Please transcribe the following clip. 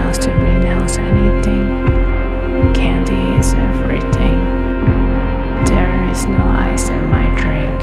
else to renounce anything. Candy is everything. There is no ice in my drink.